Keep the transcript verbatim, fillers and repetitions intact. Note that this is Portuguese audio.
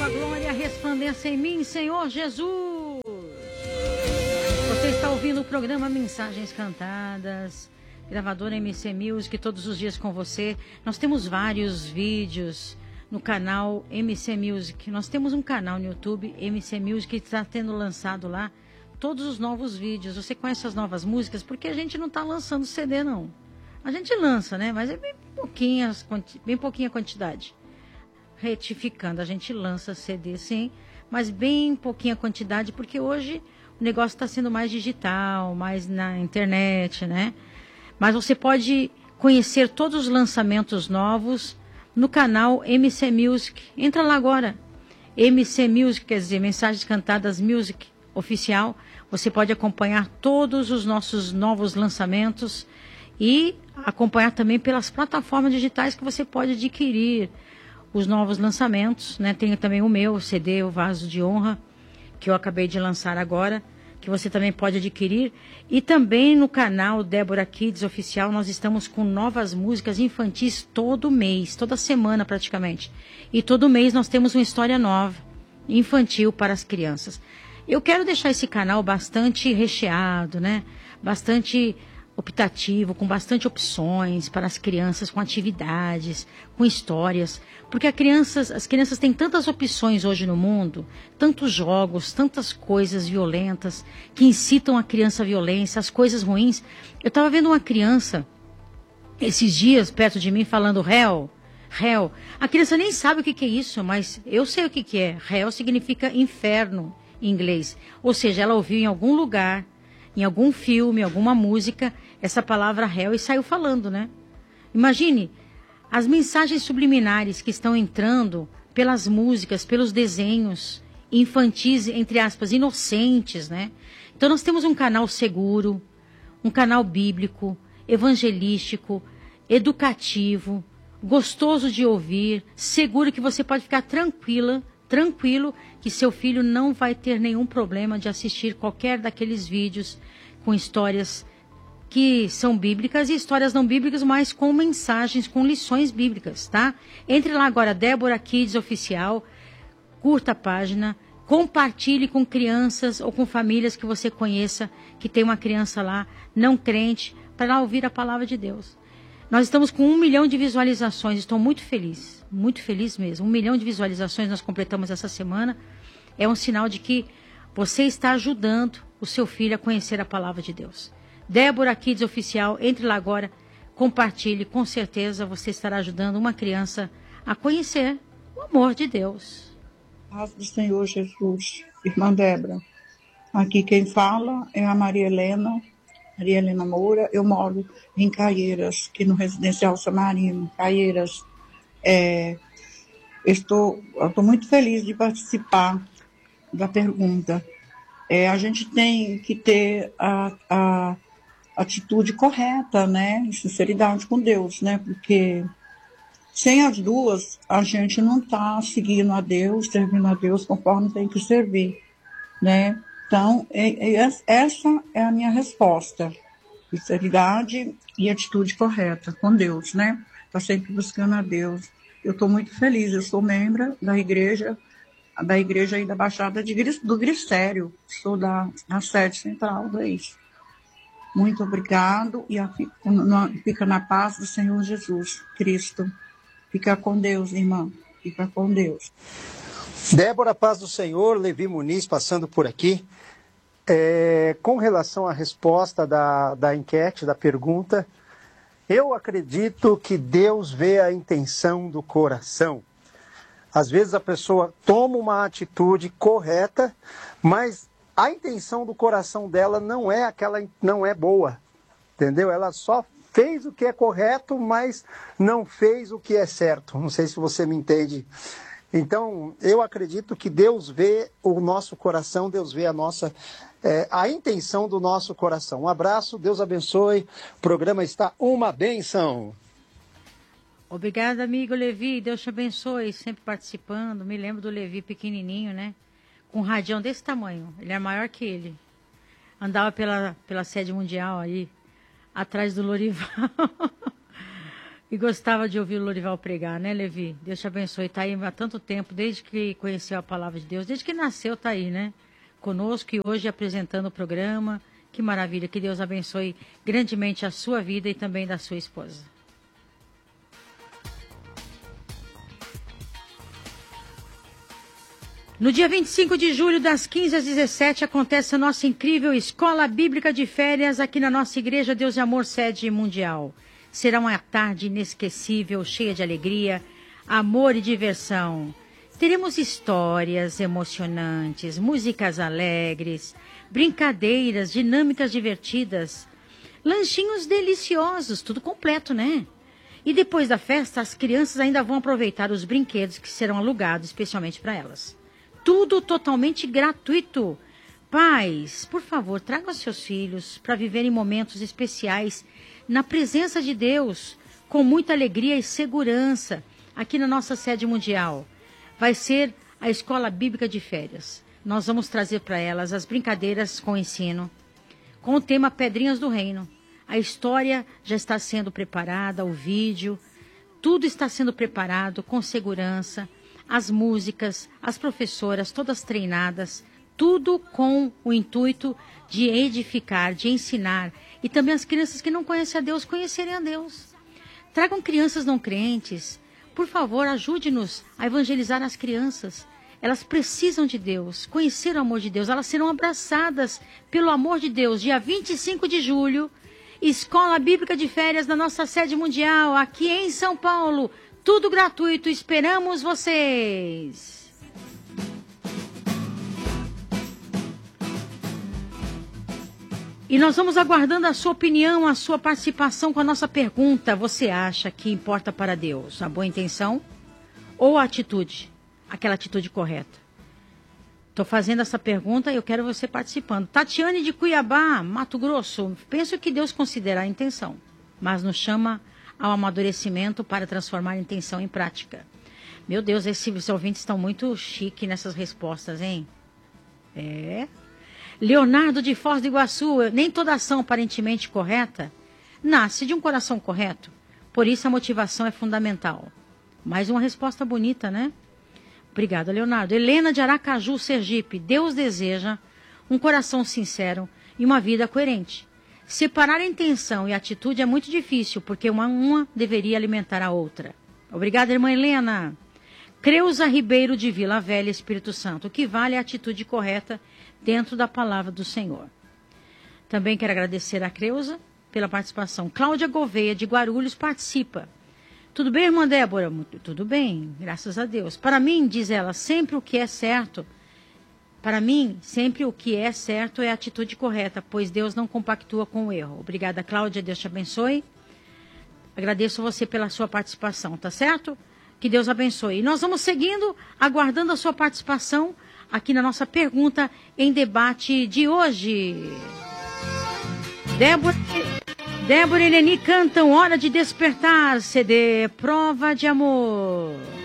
tua glória resplandeça em mim, Senhor Jesus. Você está ouvindo o programa Mensagens Cantadas, gravadora M C Music, todos os dias com você. Nós temos vários vídeos no canal M C Music. Nós temos um canal no YouTube, M C Music, que está tendo lançado lá todos os novos vídeos. Você conhece as novas músicas? Porque a gente não está lançando C D, não. A gente lança, né? Mas é bem pouquinha, bem pouquinha quantidade. Retificando, a gente lança C D, sim, mas bem pouquinha quantidade, porque hoje o negócio está sendo mais digital, mais na internet, né? Mas você pode conhecer todos os lançamentos novos no canal M C Music. Entra lá agora. M C Music, quer dizer, Mensagens Cantadas Music Oficial. Você pode acompanhar todos os nossos novos lançamentos e acompanhar também pelas plataformas digitais que você pode adquirir os novos lançamentos, né? Tem também o meu C D, o Vaso de Honra, que eu acabei de lançar agora, que você também pode adquirir. E também no canal Débora Kids Oficial, nós estamos com novas músicas infantis todo mês, toda semana praticamente. E todo mês nós temos uma história nova, infantil para as crianças. Eu quero deixar esse canal bastante recheado, né? Bastante optativo, com bastante opções para as crianças, com atividades, com histórias, porque a crianças, as crianças têm tantas opções hoje no mundo, tantos jogos, tantas coisas violentas que incitam a criança à violência, as coisas ruins. Eu estava vendo uma criança esses dias perto de mim falando hell, hell. A criança nem sabe o que, que é isso, mas eu sei o que, que é. Hell significa inferno em inglês, ou seja, ela ouviu em algum lugar, em algum filme, alguma música, essa palavra hell e saiu falando, né? Imagine as mensagens subliminares que estão entrando pelas músicas, pelos desenhos infantis, entre aspas, inocentes, né? Então nós temos um canal seguro, um canal bíblico, evangelístico, educativo, gostoso de ouvir, seguro que você pode ficar tranquila, tranquilo que seu filho não vai ter nenhum problema de assistir qualquer daqueles vídeos com histórias que são bíblicas e histórias não bíblicas, mas com mensagens, com lições bíblicas, tá? Entre lá agora, Débora Kids Oficial, curta a página, compartilhe com crianças ou com famílias que você conheça, que tem uma criança lá, não crente, para ouvir a palavra de Deus. Nós estamos com um milhão de visualizações, estou muito feliz, muito feliz mesmo. Um milhão de visualizações nós completamos essa semana. É um sinal de que você está ajudando o seu filho a conhecer a palavra de Deus. Débora Kids Oficial, entre lá agora, compartilhe, com certeza você estará ajudando uma criança a conhecer o amor de Deus. Paz do Senhor Jesus, irmã Débora. Aqui quem fala é a Maria Helena, Maria Helena Moura. Eu moro em Caieiras, aqui no Residencial Samarino, Caieiras. É, estou, estou muito feliz de participar da pergunta. É, a gente tem que ter a, a atitude correta, né? Sinceridade com Deus, né? Porque sem as duas, a gente não está seguindo a Deus, servindo a Deus conforme tem que servir, né? Então, é, é, essa é a minha resposta. Sinceridade e atitude correta com Deus, né? Está sempre buscando a Deus. Eu estou muito feliz, eu sou membro da igreja, da igreja aí da Baixada de, do Grissério, sou da, da sede central do eixo. Muito obrigado e a, na, fica na paz do Senhor Jesus Cristo. Fica com Deus, irmã. Fica com Deus. Débora, paz do Senhor, Levi Muniz passando por aqui. É, com relação à resposta da, da enquete, da pergunta, eu acredito que Deus vê a intenção do coração. Às vezes a pessoa toma uma atitude correta, mas a intenção do coração dela não é aquela, não é boa, entendeu? Ela só fez o que é correto, mas não fez o que é certo. Não sei se você me entende. Então, eu acredito que Deus vê o nosso coração, Deus vê a nossa, é, a intenção do nosso coração. Um abraço, Deus abençoe. O programa está uma bênção. Obrigada, amigo Levi. Deus te abençoe, sempre participando. Me lembro do Levi pequenininho, né? Com um radião desse tamanho. Ele é maior que ele. Andava pela, pela sede mundial aí, atrás do Lorival. E gostava de ouvir o Lorival pregar, né, Levi? Deus te abençoe. Está aí há tanto tempo, desde que conheceu a palavra de Deus, desde que nasceu, está aí, né? Conosco e hoje apresentando o programa. Que maravilha, que Deus abençoe grandemente a sua vida e também da sua esposa. No dia vinte e cinco de julho, das quinze às dezessete, acontece a nossa incrível Escola Bíblica de Férias aqui na nossa Igreja Deus e Amor Sede Mundial. Será uma tarde inesquecível, cheia de alegria, amor e diversão. Teremos histórias emocionantes, músicas alegres, brincadeiras, dinâmicas divertidas, lanchinhos deliciosos, tudo completo, né? E depois da festa, as crianças ainda vão aproveitar os brinquedos que serão alugados especialmente para elas. Tudo totalmente gratuito. Pais, por favor, tragam seus filhos para viverem momentos especiais na presença de Deus, com muita alegria e segurança, aqui na nossa sede mundial. Vai ser a Escola Bíblica de Férias. Nós vamos trazer para elas as brincadeiras com ensino, com o tema Pedrinhas do Reino. A história já está sendo preparada, o vídeo, tudo está sendo preparado com segurança. As músicas, as professoras, todas treinadas, tudo com o intuito de edificar, de ensinar. E também as crianças que não conhecem a Deus, conhecerem a Deus. Tragam crianças não crentes. Por favor, ajude-nos a evangelizar as crianças. Elas precisam de Deus, conhecer o amor de Deus. Elas serão abraçadas pelo amor de Deus. Dia vinte e cinco de julho, Escola Bíblica de Férias na nossa sede mundial, aqui em São Paulo. Tudo gratuito, esperamos vocês! E nós vamos aguardando a sua opinião, a sua participação com a nossa pergunta. Você acha que importa para Deus a boa intenção ou a atitude? Aquela atitude correta. Estou fazendo essa pergunta e eu quero você participando. Tatiane de Cuiabá, Mato Grosso. Penso que Deus considera a intenção, mas nos chama ao amadurecimento para transformar a intenção em prática. Meu Deus, esses ouvintes estão muito chique nessas respostas, hein? É. Leonardo de Foz do Iguaçu, nem toda ação aparentemente correta nasce de um coração correto. Por isso a motivação é fundamental. Mais uma resposta bonita, né? Obrigada, Leonardo. Helena de Aracaju, Sergipe. Deus deseja um coração sincero e uma vida coerente. Separar a intenção e a atitude é muito difícil, porque uma, uma deveria alimentar a outra. Obrigada, irmã Helena. Creuza Ribeiro de Vila Velha, Espírito Santo. O que vale é a atitude correta dentro da palavra do Senhor. Também quero agradecer a Creuza pela participação. Cláudia Gouveia, de Guarulhos, participa. Tudo bem, irmã Débora? Tudo bem, graças a Deus. Para mim, diz ela, sempre o que é certo... Para mim, sempre o que é certo é a atitude correta, pois Deus não compactua com o erro. Obrigada, Cláudia, Deus te abençoe. Agradeço você pela sua participação, tá certo? Que Deus abençoe. E nós vamos seguindo, aguardando a sua participação aqui na nossa pergunta em debate de hoje. Débora, Débora e Leni cantam Hora de Despertar, C D Prova de Amor.